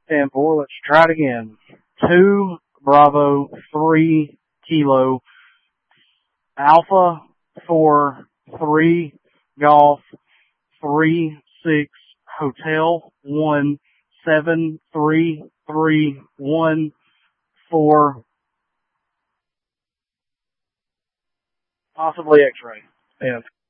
10-4. Let's try it again. 2 Bravo 3 Kilo Alpha 4 3 Golf 3 6 Hotel 1 7 3 3 1 4 possibly X-ray. Yeah.